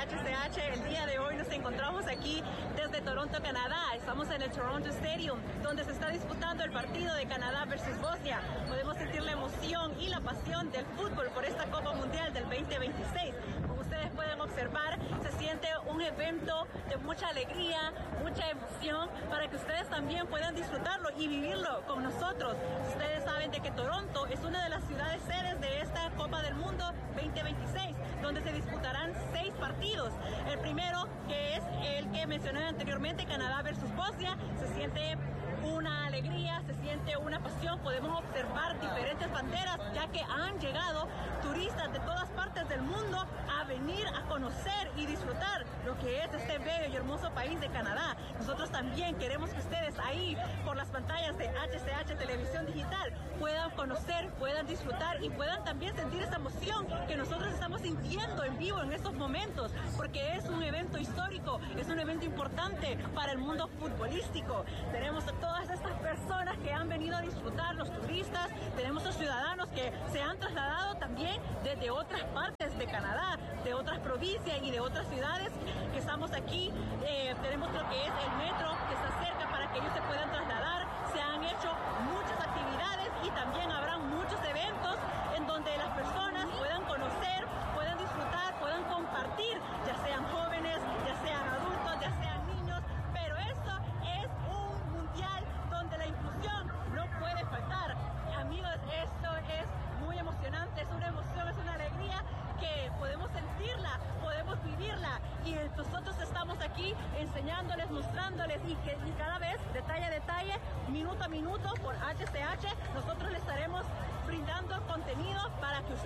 HCH. El día de hoy nos encontramos aquí desde Toronto, Canadá. Estamos en el Toronto Stadium, donde se está disputando el partido de Canadá versus Bosnia. Podemos sentir la emoción y la pasión del fútbol por esta Copa Mundial del 2026. Como ustedes pueden observar, se siente un evento de mucha alegría, mucha emoción, para que ustedes también puedan disfrutarlo y vivirlo con nosotros. Ustedes saben de que Toronto es una de las ciudades sedes de esta Copa del Mundo 2026, donde se disputarán 6 partidos. El primero, que es el que mencioné anteriormente, Canadá versus Bosnia, se siente una alegría, se siente una pasión. Podemos observar diferentes banderas, ya que han llegado turistas de todas partes del mundo a venir a conocer y disfrutar lo que es este bello y hermoso país de Canadá. Nosotros también queremos que ustedes ahí por las pantallas de HCH Televisión Digital puedan conocer, puedan disfrutar y puedan también sentir esa emoción que nosotros estamos sintiendo en vivo en estos momentos, porque es un evento histórico, es un evento importante para el mundo futbolístico. Tenemos a todas estas personas que han venido a disfrutar, los turistas, tenemos los ciudadanos que se han trasladado también desde otras partes de Canadá, de otras provincias y de otras ciudades que estamos aquí. Tenemos lo que es el metro que se acerca para que ellos se puedan trasladar. Se han hecho muchas actividades y también habrán muchos eventos en donde las personas puedan conocer, puedan disfrutar, puedan compartir, ya sean jóvenes, ya sean adultos, ya sean niños, pero esto es un mundial donde la inclusión no puede faltar. Amigos, esto es muy emocionante, es una emoción, es una alegría que podemos sentirla, podemos vivirla, y nosotros estamos aquí enseñándoles, mostrándoles, y cada vez, detalle a detalle, minuto a minuto, por HCH, nosotros les estaremos brindando contenido para que ustedes